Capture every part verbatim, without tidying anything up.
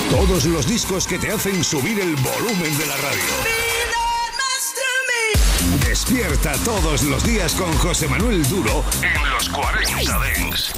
Todos los discos que te hacen subir el volumen de la radio. Despierta todos los días con José Manuel Duro en los cuarenta Dents.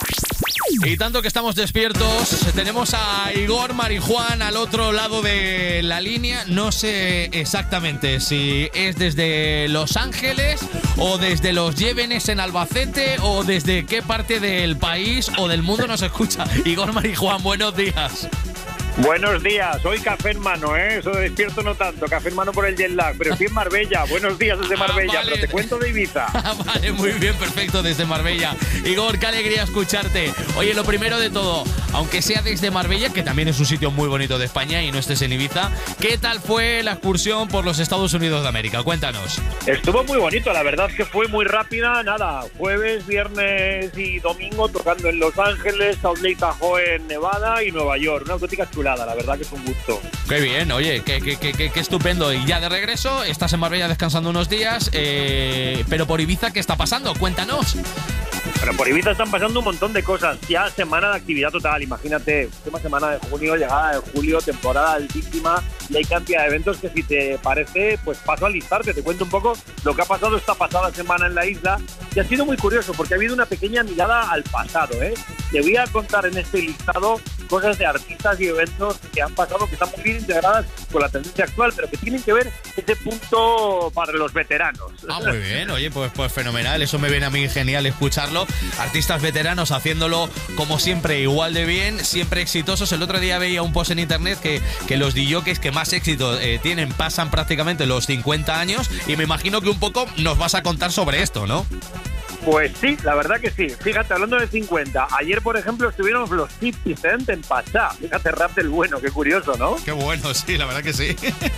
Y tanto que estamos despiertos, tenemos a Igor Marijuán al otro lado de la línea. No sé exactamente si es desde Los Ángeles o desde Los Llévenes en Albacete o desde qué parte del país o del mundo nos escucha. Igor Marijuán, buenos días. Buenos días, hoy café en mano, ¿eh? Eso de despierto no tanto, café en mano por el jet lag, pero estoy en Marbella, buenos días desde Marbella, ah, vale. Pero te cuento de Ibiza. Vale, muy bien, perfecto, desde Marbella. Igor, qué alegría escucharte. Oye, lo primero de todo, aunque sea desde Marbella, que también es un sitio muy bonito de España y no estés en Ibiza, ¿qué tal fue la excursión por los Estados Unidos de América? Cuéntanos. Estuvo muy bonito, la verdad es que fue muy rápida, nada, jueves, viernes y domingo tocando en Los Ángeles, Salt Lake Tahoe en Nevada y Nueva York, una auténtica chulada. La verdad que es un gusto. Qué bien, oye, qué, qué, qué, qué estupendo. Y ya de regreso, estás en Marbella descansando unos días, eh, pero por Ibiza, ¿qué está pasando? Cuéntanos. Pero por Ibiza están pasando un montón de cosas. Ya semana de actividad total, imagínate, última semana de junio, llegada de julio, temporada altísima, y hay cantidad de eventos que si te parece, pues paso a listarte. Te cuento un poco lo que ha pasado esta pasada semana en la isla, y ha sido muy curioso porque ha habido una pequeña mirada al pasado, ¿eh? Te voy a contar en este listado cosas de artistas y eventos que han pasado que están muy bien integradas con la tendencia actual, pero que tienen que ver ese punto para los veteranos. Ah, muy bien, oye, pues, pues fenomenal, eso me viene a mí genial escucharlo. Artistas veteranos haciéndolo como siempre igual de bien, siempre exitosos. El otro día veía un post en internet que, que los D Js que más éxito eh, tienen pasan prácticamente los cincuenta años, y me imagino que un poco nos vas a contar sobre esto, ¿no? Pues sí, la verdad que sí. Fíjate, hablando de cincuenta, ayer, por ejemplo, estuvieron los cincuenta Cent en Pachá. Fíjate, rap del bueno, qué curioso, ¿no? Qué bueno, sí, la verdad que sí.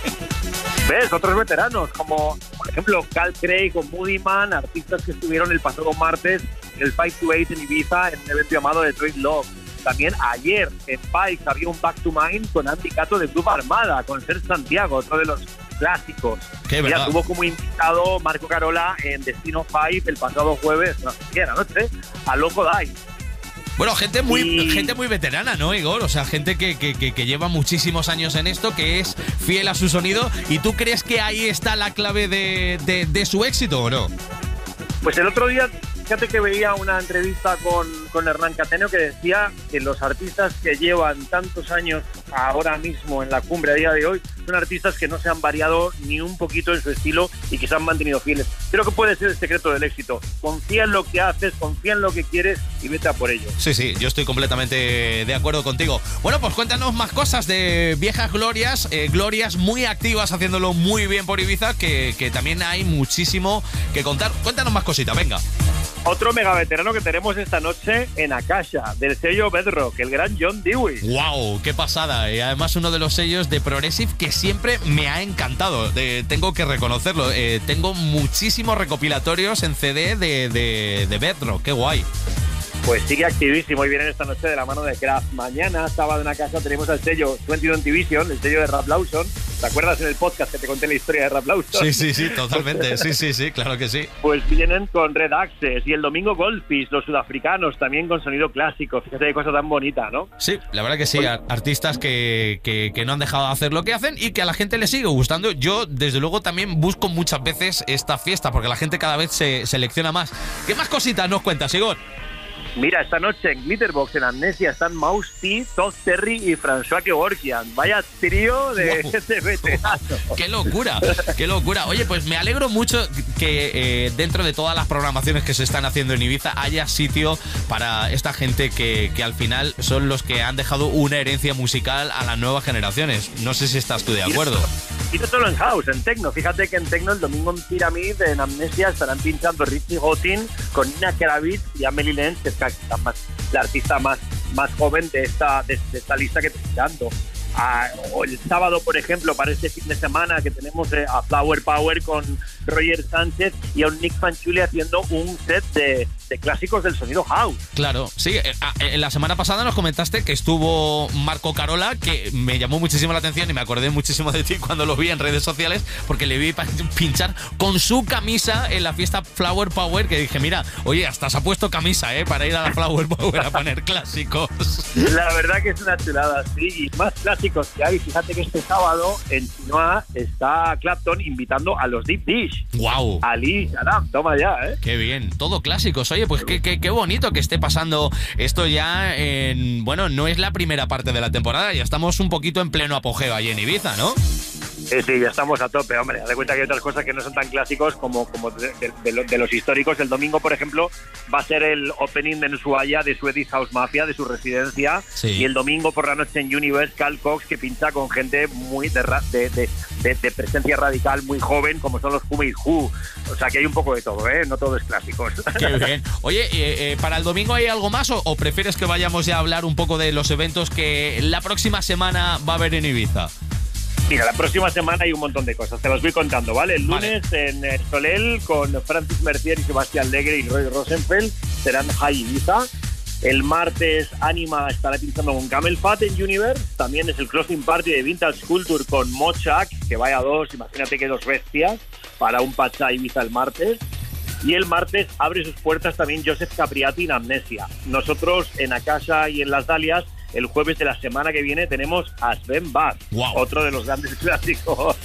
¿Ves? Otros veteranos, como, por ejemplo, Cal Craig o Moody Man, artistas que estuvieron el pasado martes en el cinco to ocho en Ibiza en un evento llamado Detroit Love. También ayer en Pikes había un Back to Mind con Andy Cato de Club Armada, con Serge Santiago, otro de los clásicos. Ya tuvo como invitado Marco Carola en Destino cinco el pasado jueves, no sé qué era, noche, a Loco Dai. Bueno, gente muy y... gente muy veterana, ¿no, Igor? O sea, gente que, que, que, que lleva muchísimos años en esto, que es fiel a su sonido. ¿Y tú crees que ahí está la clave de, de, de su éxito o no? Pues el otro día, fíjate que veía una entrevista con, con Hernán Cateno que decía que los artistas que llevan tantos años ahora mismo en la cumbre a día de hoy son artistas que no se han variado ni un poquito en su estilo y que se han mantenido fieles. Creo que puede ser el secreto del éxito. Confía en lo que haces, confía en lo que quieres y vete a por ello. Sí, sí, yo estoy completamente de acuerdo contigo. Bueno, pues cuéntanos más cosas de viejas glorias, eh, glorias muy activas haciéndolo muy bien por Ibiza, que, que también hay muchísimo que contar. Cuéntanos más cositas, venga. Otro mega veterano que tenemos esta noche en Akasha, del sello Bedrock, el gran John Dewey. ¡Wow! ¡Qué pasada! Y además uno de los sellos de Progressive que siempre me ha encantado. Eh, tengo que reconocerlo. Eh, tengo muchísimos recopilatorios en C D de, de, de Bedrock. ¡Qué guay! Pues sigue activísimo y viene esta noche de la mano de Kraft. Mañana, sábado en Akasha, tenemos el sello veintiuno Vision, el sello de Rap Lawson. ¿Te acuerdas en el podcast que te conté la historia de Rap Lawson? Sí, sí, sí, totalmente. Sí, sí, sí, claro que sí. Pues vienen con Red Access y el domingo Goldfish, los sudafricanos, también con sonido clásico. Fíjate qué cosa tan bonita, ¿no? Sí, la verdad que sí. Pues, artistas que, que, que no han dejado de hacer lo que hacen y que a la gente le sigue gustando. Yo, desde luego, también busco muchas veces esta fiesta porque la gente cada vez se selecciona más. ¿Qué más cositas nos cuentas, Igor? Mira, esta noche en Glitterbox, en Amnesia, están Mouse T, Todd Terry y François Kevorkian. Vaya trío de wow. este veterano. ¡Qué locura! ¡Qué locura! Oye, pues me alegro mucho que eh, dentro de todas las programaciones que se están haciendo en Ibiza haya sitio para esta gente que, que al final son los que han dejado una herencia musical a las nuevas generaciones. No sé si estás tú de acuerdo. Y no solo en House, en Tecno. Fíjate que en Tecno el domingo en Pyramid, en Amnesia, estarán pinchando Richie Houghton con Nina Kravitz y Amelie Lenz, que es más, la artista más, más joven de esta, de, de esta lista que estoy dando. Ah, o el sábado, por ejemplo, para este fin de semana que tenemos eh, a Flower Power con Roger Sánchez y a un Nick Fanciulli haciendo un set de de clásicos del sonido house. Claro, sí. Eh, la semana pasada nos comentaste que estuvo Marco Carola, que me llamó muchísimo la atención y me acordé muchísimo de ti cuando lo vi en redes sociales, porque le vi pinchar con su camisa en la fiesta Flower Power, que dije, mira, oye, hasta se ha puesto camisa, ¿eh? Para ir a la Flower Power a poner clásicos. La verdad que es una chulada, sí. Y más clásicos que hay. Fíjate que este sábado en Chinoa está Clapton invitando a los Deep Dish. ¡Wow! Ali, Saddam, toma ya, ¿eh? Qué bien, todo clásicos. Oye, pues qué, qué, qué bonito que esté pasando esto ya en... Bueno, no es la primera parte de la temporada, ya estamos un poquito en pleno apogeo ahí en Ibiza, ¿no? Sí, sí, ya estamos a tope, hombre. Haz de cuenta que hay otras cosas que no son tan clásicos como, como de, de, de, de los históricos. El domingo, por ejemplo, va a ser el opening en Ushuaia de Swedish House Mafia, de su residencia. Sí. Y el domingo por la noche en Universe, Carl Cox, que pincha con gente muy de, de, de, de, de presencia radical, muy joven, como son los Who Made Who. O sea, que hay un poco de todo, ¿eh? No todo es clásicos. Qué bien. Oye, eh, eh, ¿para el domingo hay algo más o, o prefieres que vayamos ya a hablar un poco de los eventos que la próxima semana va a haber en Ibiza? Mira, la próxima semana hay un montón de cosas, te las voy contando, ¿vale? El lunes vale. en eh, Solel con Francis Mercier y Sebastián Legre y Roy Rosenfeld serán High Ibiza. El martes Anima estará pinchando con Camel Fat en Universe. También es el closing party de Vintage Culture con Mochak, que vaya a dos, imagínate que dos bestias para un Pacha Ibiza el martes. Y el martes abre sus puertas también Joseph Capriati en Amnesia. Nosotros en Akasha y en Las Dalias el jueves de la semana que viene tenemos a Sven Bach, wow. otro de los grandes clásicos.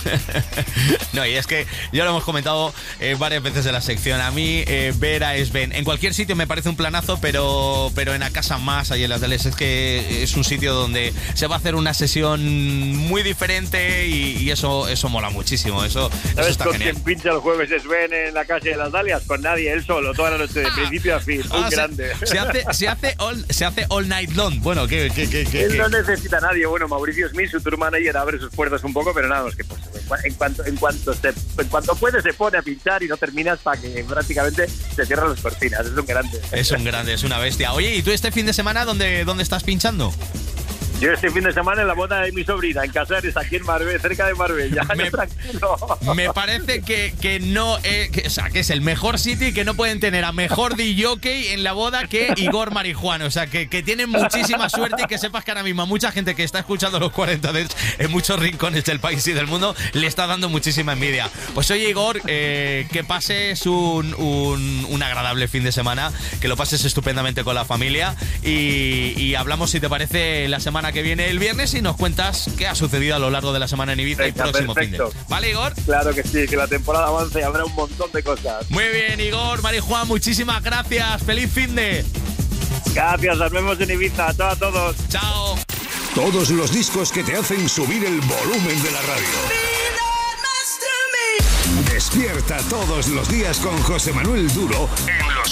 No, y es que ya lo hemos comentado eh, varias veces en la sección. A mí eh, ver a Sven en cualquier sitio me parece un planazo, pero, pero en la casa más, ahí en Las Dalias, es que es un sitio donde se va a hacer una sesión muy diferente y, y eso, eso mola muchísimo. Eso, ¿Sabes eso está con genial. quién pincha el jueves Sven en la calle de Las Dalias? Con nadie, él solo, toda la noche, de ah, principio a fin. Un ah, grande. Se, se, hace, se, hace all, se hace all night long. Bueno, ¿qué, qué, qué, qué, él qué? no necesita a nadie. Bueno, Mauricio Smith, su tour manager, abre sus puertas un poco, pero nada, es que pues, en cuanto en cuanto se, en cuanto puede se pone a pinchar y no termina hasta que prácticamente se cierran las cortinas. Es un grande. Es un grande, es una bestia. Oye, ¿y tú este fin de semana dónde, dónde estás pinchando? Yo este fin de semana en la boda de mi sobrina, en Casares, aquí en Marbella, cerca de Marbella. Me, tranquilo. Me parece que, que no es, que, o sea, que es el mejor sitio y que no pueden tener a mejor D J en la boda que Igor Marijuán. O sea, que, que tienen muchísima suerte y que sepas que ahora mismo mucha gente que está escuchando los cuarenta Dents en muchos rincones del país y del mundo le está dando muchísima envidia. Pues oye, Igor, eh, que pases un, un, un agradable fin de semana, que lo pases estupendamente con la familia y, y hablamos, si te parece, la semana que viene el viernes y nos cuentas qué ha sucedido a lo largo de la semana en Ibiza. Venga, y próximo perfecto. fin de. ¿Vale, Igor? Claro que sí, que la temporada avance y habrá un montón de cosas. Muy bien, Igor, Marijuán, muchísimas gracias. Feliz fin de. Gracias, nos vemos en Ibiza. Chao a todos. Chao. Todos los discos que te hacen subir el volumen de la radio. Despierta todos los días con José Manuel Duro en